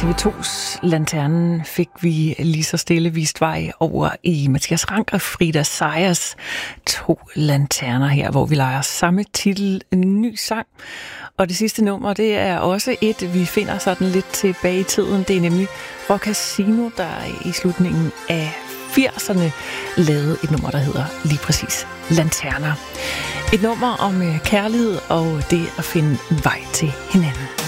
TV2's Lanternen fik vi lige så stille vist vej over i Mathias Rank og Frida Sejers 2 lanterner her, hvor vi leger samme titel, en ny sang. Og det sidste nummer, det er også et, vi finder sådan lidt tilbage i tiden. Det er nemlig Rock Casino, der i slutningen af 80'erne lavede et nummer, der hedder lige præcis Lanterner. Et nummer om kærlighed og det at finde vej til hinanden.